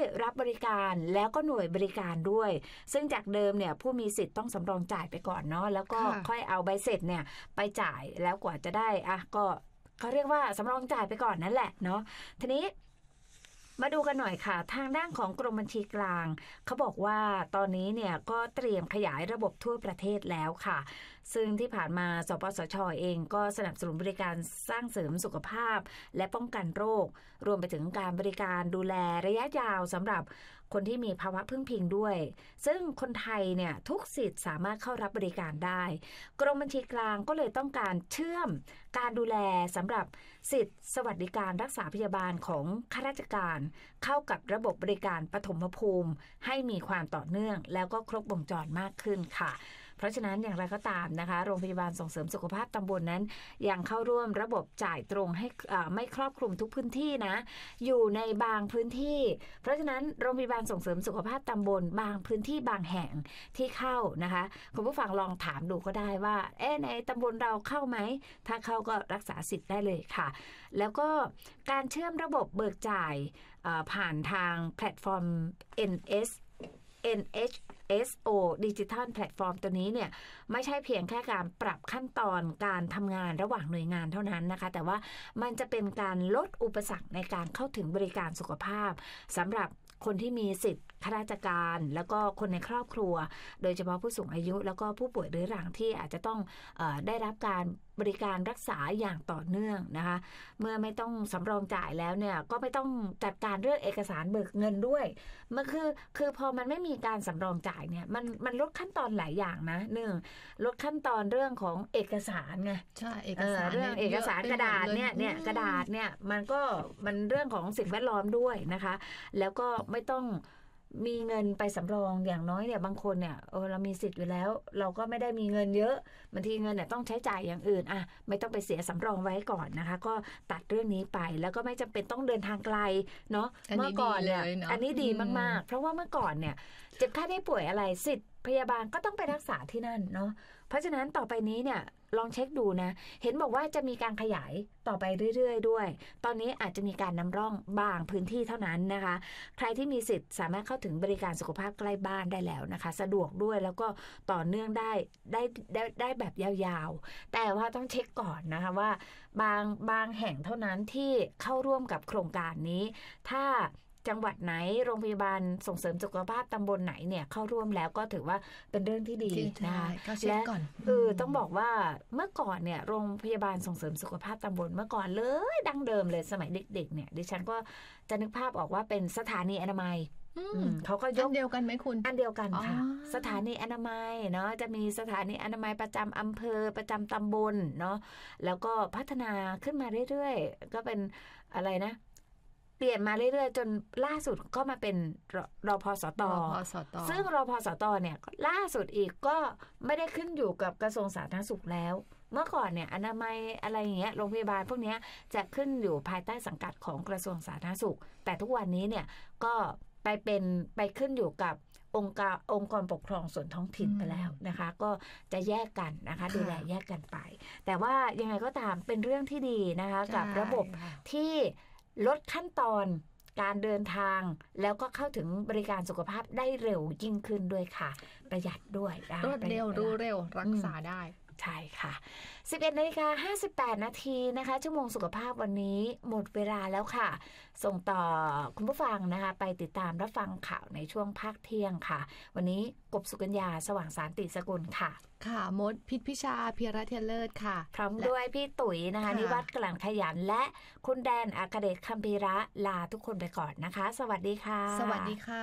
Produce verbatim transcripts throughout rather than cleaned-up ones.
รับบริการแล้วก็หน่วยบริการด้วยซึ่งจากเดิมเนี่ยผู้มีสิทธิ์ต้องสำรองจ่ายไปก่อนเนาะแล้วก็ค่อยเอาใบเสร็จเนี่ยไปจ่ายแล้วกว่าจะได้อ่ะก็เขาเรียกว่าสำรองจ่ายไปก่อนนั่นแหละเนาะทีนี้มาดูกันหน่อยค่ะทางด้านของกรมบัญชีกลางเขาบอกว่าตอนนี้เนี่ยก็เตรียมขยายระบบทั่วประเทศแล้วค่ะซึ่งที่ผ่านมาสปสช.เองก็สนับสนุนบริการสร้างเสริมสุขภาพและป้องกันโรครวมไปถึงการบริการดูแลระยะยาวสำหรับคนที่มีภาวะพึ่งพิงด้วยซึ่งคนไทยเนี่ยทุกสิทธิ์สามารถเข้ารับบริการได้กรมบัญชีกลางก็เลยต้องการเชื่อมการดูแลสำหรับสิทธิ์สวัสดิการรักษาพยาบาลของข้าราชการเข้ากับระบบบริการปฐมภูมิให้มีความต่อเนื่องแล้วก็ครบวงจรมากขึ้นค่ะเพราะฉะนั้นอย่างไรก็ตามนะคะโรงพยาบาลส่งเสริมสุขภาพตำบลนั้นยังเข้าร่วมระบบจ่ายตรงให้ไม่ครอบคลุมทุกพื้นที่นะอยู่ในบางพื้นที่เพราะฉะนั้นโรงพยาบาลส่งเสริมสุขภาพตำบลบางพื้นที่บางแห่งที่เข้านะคะคุณผู้ฟังลองถามดูก็ได้ว่าเอ๊ะในตำบลเราเข้าไหมถ้าเข้าก็รักษาสิทธิ์ได้เลยค่ะแล้วก็การเชื่อมระบบเบิกจ่ายผ่านทางแพลตฟอร์ม เอ็น เอส เอ็น เอช เอส โอ Digital Platform ตัวนี้เนี่ยไม่ใช่เพียงแค่การปรับขั้นตอนการทำงานระหว่างหน่วยงานเท่านั้นนะคะแต่ว่ามันจะเป็นการลดอุปสรรคในการเข้าถึงบริการสุขภาพสำหรับคนที่มีสิทธิ์ข้าราชการแล้วก็คนในครอบครัวโดยเฉพาะผู้สูงอายุแล้วก็ผู้ป่วยเรื้อรังที่อาจจะต้องเอ่อได้รับการบริการรักษาอย่างต่อเนื่องนะคะเมื่อไม่ต้องสำรองจ่ายแล้วเนี่ยก็ไม่ต้องจัดการเรื่องเอกสารเบิกเงินด้วยมันคือคือพอมันไม่มีการสำรองจ่ายเนี่ยมันมันลดขั้นตอนหลายอย่างนะหนึ่งลดขั้นตอนเรื่องของเอกสารไงใช่เอกสารเรื่องเอกสารกระดาษเนี่ยเนี่ยกระดาษเนี่ยมันก็มันเรื่องของสิ่งแวดล้อมด้วยนะคะแล้วก็ไม่ต้องมีเงินไปสำรองอย่างน้อยเนี่ยบางคนเนี่ยเออเรามีสิทธิ์อยู่แล้วเราก็ไม่ได้มีเงินเยอะบางทีเงินเนี่ยต้องใช้จ่ายอย่างอื่นอ่ะไม่ต้องไปเสียสำรองไว้ก่อนนะคะก็ตัดเรื่องนี้ไปแล้วก็ไม่จำเป็นต้องเดินทางไกลเนาะเมื่อก่อนเนี่ยอันนี้ดีมากๆเพราะว่าเมื่อก่อนเนี่ยเจ็บไข้ได้ป่วยอะไรสิทธิ์พยาบาลก็ต้องไปรักษาที่นั่นเนาะเพราะฉะนั้นต่อไปนี้เนี่ยลองเช็คดูนะเห็นบอกว่าจะมีการขยายต่อไปเรื่อยๆด้วยตอนนี้อาจจะมีการนำร่องบางพื้นที่เท่านั้นนะคะใครที่มีสิทธิ์สามารถเข้าถึงบริการสุขภาพใกล้บ้านได้แล้วนะคะสะดวกด้วยแล้วก็ต่อเนื่องได้ได้ได้ได้แบบยาวๆแต่ว่าต้องเช็คก่อนนะคะว่าบางบางแห่งเท่านั้นที่เข้าร่วมกับโครงการนี้ถ้าจังหวัดไหนโรงพยาบาลส่งเสริมสุขภาพตำบลไหนเนี่ยเข้าร่วมแล้วก็ถือว่าเป็นเรื่องที่ดีนะคะและเออต้องบอกว่าเมื่อก่อนเนี่ยโรงพยาบาลส่งเสริมสุขภาพตำบลเมื่อก่อนเลยดั้งเดิมเลยสมัยเด็กๆเนี่ยดิฉันก็จะนึกภาพออกว่าเป็นสถานีอนามัยเขาก็ยกอันเดียวกันไหมคุณอันเดียวกันค่ะสถานีอนามัยเนาะจะมีสถานีอนามัยประจำอำเภอประจำตำบลเนาะแล้วก็พัฒนาขึ้นมาเรื่อยๆก็เป็นอะไรนะเปลี่ยนมาเรื่อยๆจนล่าสุดก็มาเป็นรพสต.ซึ่งรพสต.เนี่ยล่าสุดอีกก็ไม่ได้ขึ้นอยู่กับกระทรวงสาธารณสุขแล้วเมื่อก่อนเนี่ยอนามัยอะไรอย่างเงี้ยโรงพยาบาลพวกนี้จะขึ้นอยู่ภายใต้สังกัดของกระทรวงสาธารณสุขแต่ทุกวันนี้เนี่ยก็ไปเป็นไปขึ้นอยู่กับองค์การองค์กรปกครองส่วนท้องถิ่นไปแล้วนะคะก็จะแยกกันนะคะดูแลแยกกันไปแต่ว่ายังไงก็ตามเป็นเรื่องที่ดีนะคะกับระบบที่ลดขั้นตอนการเดินทางแล้วก็เข้าถึงบริการสุขภาพได้เร็วยิ่งขึ้นด้วยค่ะประหยัดด้วยรวดเร็วรู้เร็วรักษาได้ใช่ค่ะ สิบเอ็ดนาฬิกาห้าสิบแปดนาทีนะคะชั่วโมงสุขภาพวันนี้หมดเวลาแล้วค่ะส่งต่อคุณผู้ฟังนะคะไปติดตามรับฟังข่าวในช่วงภาคเที่ยงค่ะวันนี้กบสุกัญญาสว่างสารติสกุลค่ะค่ะมดพิษพิชาเพียรเทียนเลิศค่ะพร้อมด้วยพี่ตุ๋ยนะคะนิวัฒน์กลั่นขยันและคุณแดนอาคเดชคัมภีระลาทุกคนไปก่อนนะคะสวัสดีค่ะสวัสดีค่ะ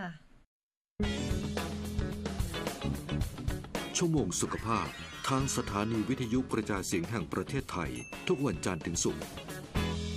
ชั่วโมงสุขภาพทางสถานีวิทยุกระจายเสียงแห่งประเทศไทยทุกวันจันทร์ถึงศุกร์